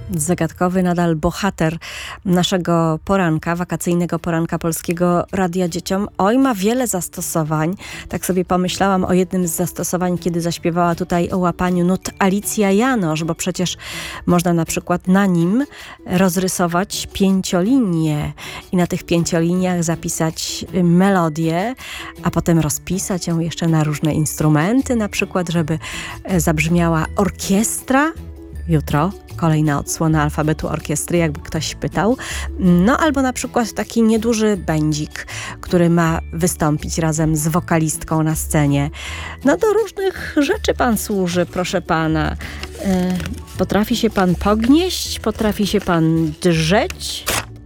Zagadkowy nadal bohater naszego poranka, wakacyjnego poranka Polskiego Radia Dzieciom. Oj, ma wiele zastosowań. Tak sobie pomyślałam o jednym z zastosowań, kiedy zaśpiewała tutaj o łapaniu nut Alicja Janosz, bo przecież można na przykład na nim rozrysować 5-linię i na tych 5-liniach zapisać melodię, a potem rozpisać ją jeszcze na różne instrumenty, na przykład, żeby zabrzmiała orkiestra. Jutro kolejna odsłona alfabetu orkiestry, jakby ktoś pytał. No albo na przykład taki nieduży będzik, który ma wystąpić razem z wokalistką na scenie. No do różnych rzeczy pan służy, proszę pana. Potrafi się pan pognieść, potrafi się pan drzeć.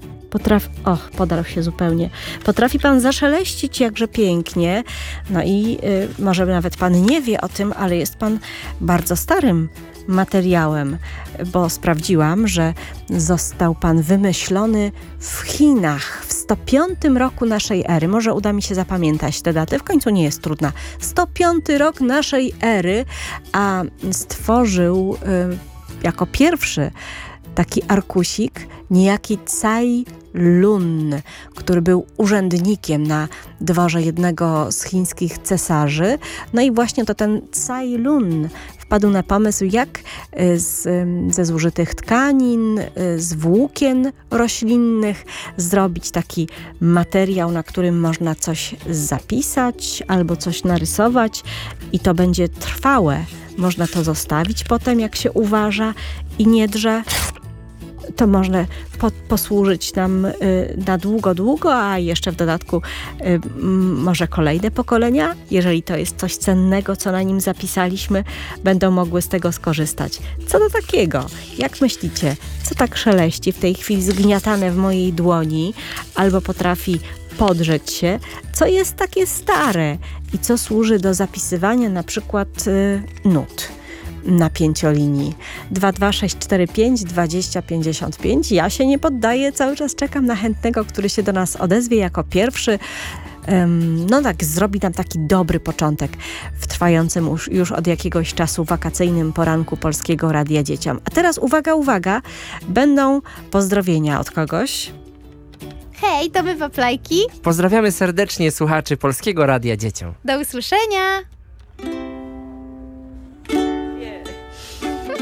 Podarł się zupełnie. Potrafi pan zaszeleścić jakże pięknie. No i może nawet pan nie wie o tym, ale jest pan bardzo starym materiałem, bo sprawdziłam, że został pan wymyślony w Chinach w 105 roku naszej ery. Może uda mi się zapamiętać tę datę, w końcu nie jest trudna. 105 rok naszej ery, a stworzył jako pierwszy taki arkusik niejaki Cai Lun, który był urzędnikiem na dworze jednego z chińskich cesarzy. No i właśnie to ten Cai Lun wpadł na pomysł, jak ze zużytych tkanin, z włókien roślinnych zrobić taki materiał, na którym można coś zapisać albo coś narysować i to będzie trwałe. Można to zostawić potem, jak się uważa i nie drze. To może posłużyć nam na długo, a jeszcze w dodatku może kolejne pokolenia, jeżeli to jest coś cennego, co na nim zapisaliśmy, będą mogły z tego skorzystać. Co do takiego? Jak myślicie, co tak szeleści w tej chwili zgniatane w mojej dłoni albo potrafi podrzeć się, co jest takie stare i co służy do zapisywania na przykład nut na 5-linii. 22645 2055. Ja się nie poddaję, cały czas czekam na chętnego, który się do nas odezwie jako pierwszy. No tak, zrobi nam taki dobry początek w trwającym już od jakiegoś czasu wakacyjnym poranku Polskiego Radia Dzieciom. A teraz uwaga, będą pozdrowienia od kogoś. Hej, to my Paplajki. Pozdrawiamy serdecznie słuchaczy Polskiego Radia Dzieciom. Do usłyszenia.